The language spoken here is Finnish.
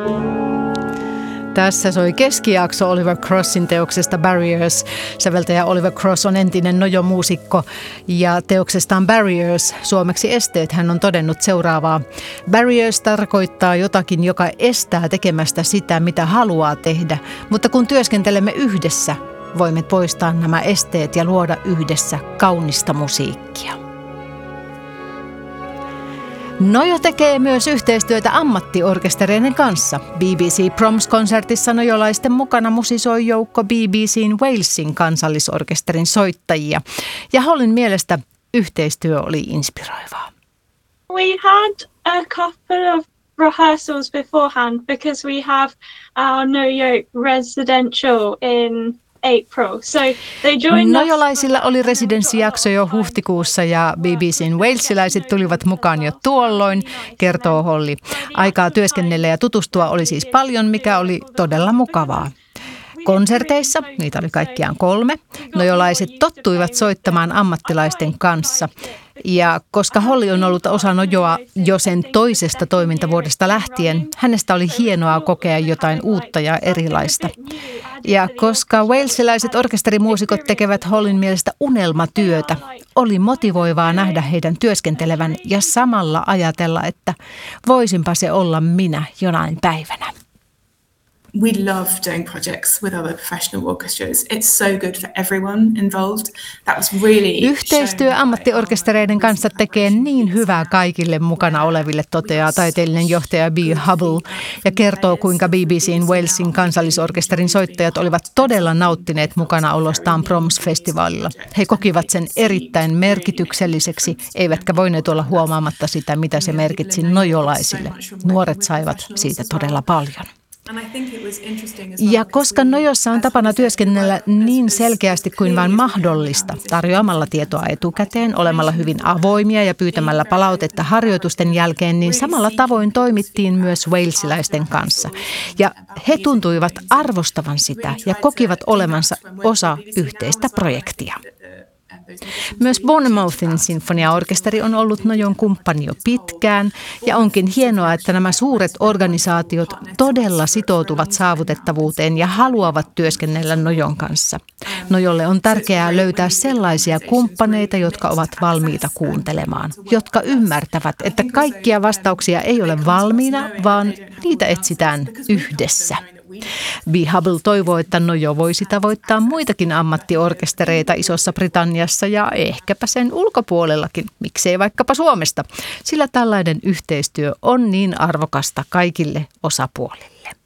Tässä soi keskijakso Oliver Crossin teoksesta Barriers. Säveltäjä Oliver Cross on entinen nojomuusikko ja teoksestaan Barriers, suomeksi esteet, hän on todennut seuraavaa. Barriers tarkoittaa jotakin, joka estää tekemästä sitä, mitä haluaa tehdä, mutta kun työskentelemme yhdessä, voimme poistaa nämä esteet ja luoda yhdessä kaunista musiikkia. Nojo tekee myös yhteistyötä ammattiorkestereiden kanssa. BBC Proms-konsertissa nojolaisten mukana musisoi joukko BBC:n Walesin kansallisorkesterin soittajia. Ja Hollin mielestä yhteistyö oli inspiroivaa. We had a couple of rehearsals beforehand because we have our Noyo residential in April. So they joined Nojolaisilla oli residenssijakso jo huhtikuussa ja BBC:n walesiläiset tulivat mukaan jo tuolloin, kertoo Holly. Aikaa työskennellä ja tutustua oli siis paljon, mikä oli todella mukavaa. Konserteissa, niitä oli kaikkiaan 3, nojolaiset tottuivat soittamaan ammattilaisten kanssa. Ja koska Holly on ollut osa nojoa jo sen toisesta toimintavuodesta lähtien, hänestä oli hienoa kokea jotain uutta ja erilaista. Ja koska walesilaiset orkesterimuusikot tekevät Hollin mielestä unelmatyötä, oli motivoivaa nähdä heidän työskentelevän ja samalla ajatella, että voisinpa se olla minä jonain päivänä. We love doing projects with other professional orchestras. It's so good for everyone involved. That was really Yhteistyö ammattiorkestereiden kanssa tekee niin hyvää kaikille mukana oleville, toteaa taiteellinen johtaja Bee Hubble ja kertoo, kuinka BBC:n Walesin kansallisorkesterin soittajat olivat todella nauttineet mukanaolostaan Proms-festivaalilla. He kokivat sen erittäin merkitykselliseksi, eivätkä voineet olla huomaamatta sitä, mitä se merkitsi nojolaisille. Nuoret saivat siitä todella paljon. Ja koska nojossa on tapana työskennellä niin selkeästi kuin vain mahdollista, tarjoamalla tietoa etukäteen, olemalla hyvin avoimia ja pyytämällä palautetta harjoitusten jälkeen, niin samalla tavoin toimittiin myös walesiläisten kanssa. Ja he tuntuivat arvostavan sitä ja kokivat olevansa osa yhteistä projektia. Myös Bournemouthin sinfoniaorkesteri on ollut nojon kumppani jo pitkään ja onkin hienoa, että nämä suuret organisaatiot todella sitoutuvat saavutettavuuteen ja haluavat työskennellä nojon kanssa. Nojolle on tärkeää löytää sellaisia kumppaneita, jotka ovat valmiita kuuntelemaan, jotka ymmärtävät, että kaikkia vastauksia ei ole valmiina, vaan niitä etsitään yhdessä. Bee Hubble toivoo, että nojo voisi tavoittaa muitakin ammattiorkestereita Isossa Britanniassa ja ehkäpä sen ulkopuolellakin, miksei vaikkapa Suomesta, sillä tällainen yhteistyö on niin arvokasta kaikille osapuolille.